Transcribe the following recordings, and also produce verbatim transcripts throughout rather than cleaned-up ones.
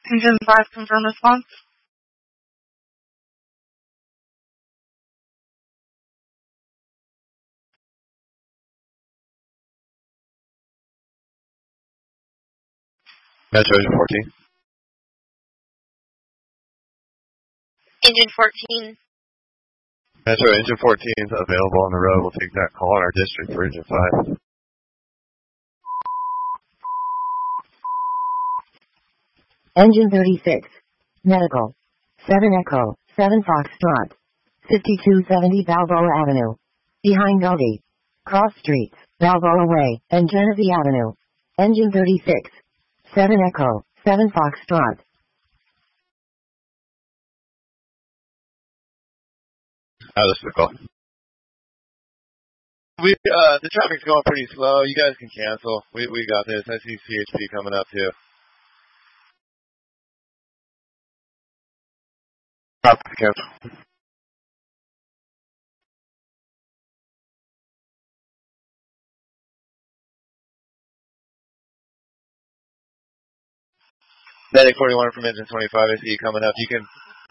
Engine five, confirm response. Metro Engine fourteen. Engine fourteen. Metro Engine fourteen is available on the road. We'll take that call in our district for Engine five. Engine thirty-six. Medical. seven Echo, seven Foxtrot. fifty-two seventy Balboa Avenue. Behind Goldie. Cross Streets, Balboa Way, and Genesee Avenue. Engine thirty-six. seven Echo, seven Foxtrot. Oh, this is the call. We, uh, the traffic's going pretty slow. You guys can cancel. We, we got this. I see C H P coming up too. Stop the cancel. Medic forty-one from Engine twenty-five. I see you coming up. You can.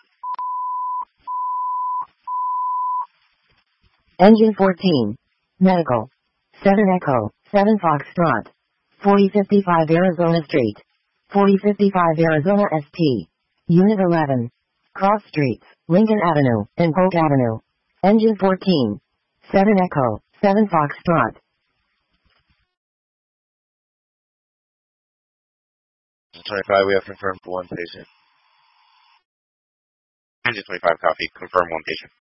Engine fourteen. Medical. seven Echo, seven Foxtrot. forty fifty-five Arizona Street. forty fifty-five Arizona S T. Unit eleven. Cross Streets, Lincoln Avenue, and Polk Avenue. Engine fourteen. seven Echo, seven Foxtrot. twenty-five, we have confirmed for one patient. Engine twenty-five, copy. Confirm one patient.